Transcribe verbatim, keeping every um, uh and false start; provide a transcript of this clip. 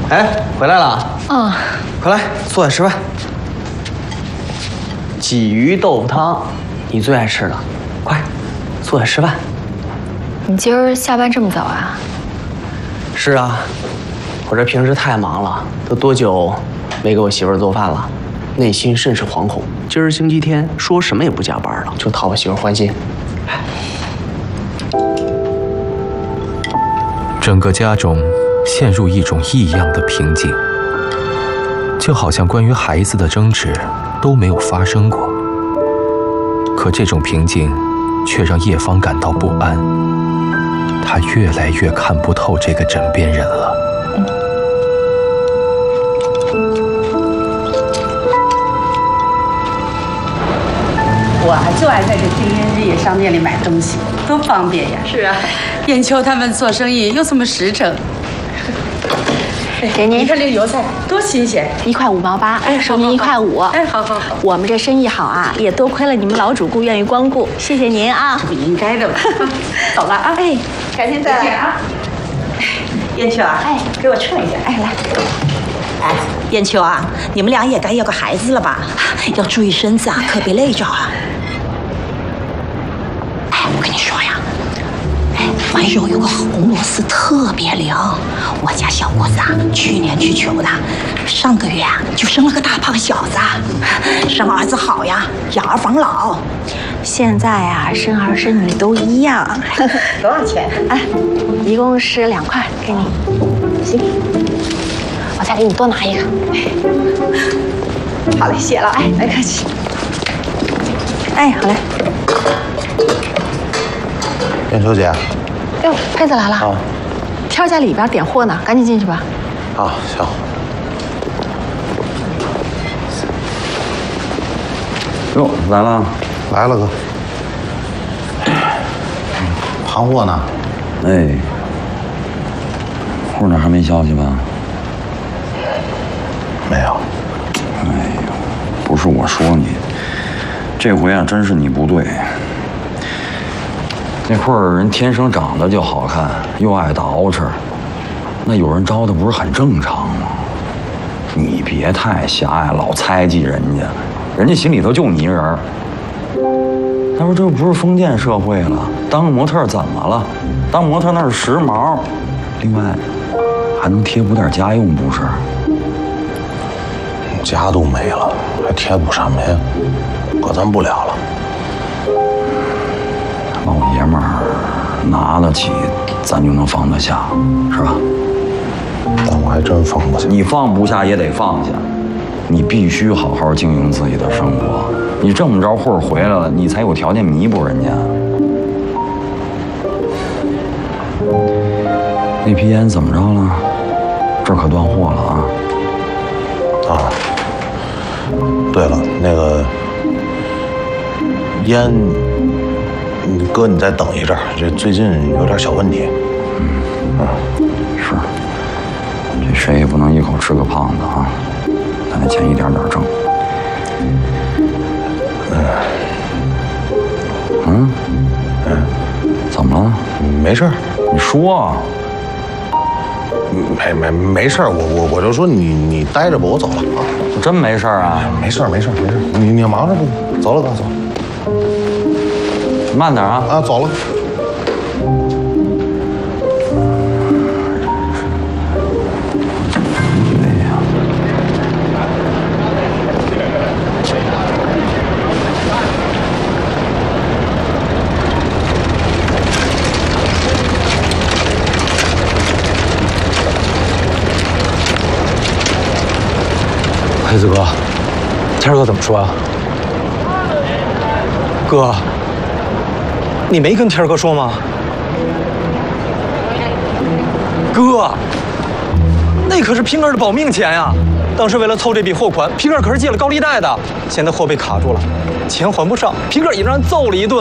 哎，回来了。 嗯， 快来，坐下吃饭。鲫鱼豆腐汤，你最爱吃的，快，坐下吃饭。 你今儿下班这么早啊？ 是啊，我这平时太忙了，都多久没给我媳妇儿做饭了，内心甚是惶恐。今儿星期天，说什么也不加班了，就讨我媳妇儿欢心。 整个家中陷入一种异样的平静，就好像关于孩子的争执都没有发生过。可这种平静却让叶芳感到不安，她越来越看不透这个枕边人了。 我啊就爱在这天天日夜商店里买东西，多方便呀！是啊，燕秋他们做生意又这么实诚。 给您， 你看这个油菜多新鲜， 一块五毛八， 哎， 收您一块五。 哎，好好好。 我们这生意好啊，也多亏了你们老主顾愿意光顾，谢谢您啊。 这不应该的吗？走了啊， 哎， 改天再来啊。燕秋啊， 哎， 给我称一下， 哎，来。 哎，燕秋啊，你们俩也该要个孩子了吧？要注意身子啊，可别累着啊。哎，我跟你说呀，哎，怀柔有个红螺丝特别灵。我家小姑子啊，去年去求的，上个月啊就生了个大胖小子。生儿子好呀，养儿防老。 现在啊，生儿生女都一样。 多少钱？ 哎，一共是两块，给你。行，我再给你多拿一个。 好嘞，谢了。 哎，别客气。哎，好嘞。 燕秋姐。 哟，佩子来了。 啊。 天在里边点货呢，赶紧进去吧。 啊，行。 哟，来了。 来了哥。盘货呢？ 哎，户那还没消息吧？ 没有。 哎呦，不是我说你，这回啊，真是你不对。那会儿人天生长得就好看，又爱捯饬，那有人招他不是很正常吗？你别太狭隘，老猜忌人家，人家心里头就你一人儿。他说这不是封建社会了，当个模特怎么了？当模特那是时髦，另外还能贴补点家用，不是？ 家都没了，还贴补什么呀？哥，咱不聊了。 老爷们儿拿得起，咱就能放得下，是吧？ 但我还真放不下。 你放不下也得放下，你必须好好经营自己的生活。你这么着会儿回来了，你才有条件弥补人家。那批烟怎么着了？这可断货了啊！ 啊，对了，那个烟，哥你再等一阵儿，这最近有点小问题。 嗯嗯，是，这谁也不能一口吃个胖子啊！咱这钱一点点挣。嗯，嗯，怎么了？ 没事儿， 你说啊。 没没没事儿，我我我就说你你待着吧，我走了啊。 真没事儿啊？ 没事儿没事儿没事儿，你你忙着吧，走了哥走了。 慢点啊！ 啊，走了。 黑子哥，天儿哥怎么说啊？哥，你没跟天儿哥说吗？哥，那可是平儿的保命钱呀！当时为了凑这笔货款，平儿可是借了高利贷的，现在货被卡住了，钱还不上，平儿已经让人揍了一顿。